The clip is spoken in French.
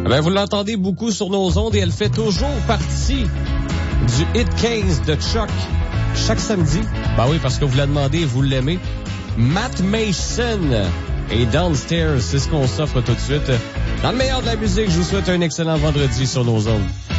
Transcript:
Ben, vous l'entendez beaucoup sur nos ondes et elle fait toujours partie du Hit 15 de Chuck chaque samedi. Ben oui, parce que vous la demandez et vous l'aimez. Matt Mason et Downstairs, c'est ce qu'on s'offre tout de suite. Dans le meilleur de la musique, je vous souhaite un excellent vendredi sur nos ondes.